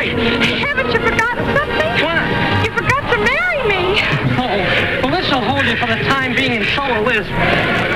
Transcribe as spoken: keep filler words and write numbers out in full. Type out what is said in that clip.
wait. Haven't you forgotten something? What? You forgot to marry me. Oh, well, this'll hold you for the time being in Solar Liz.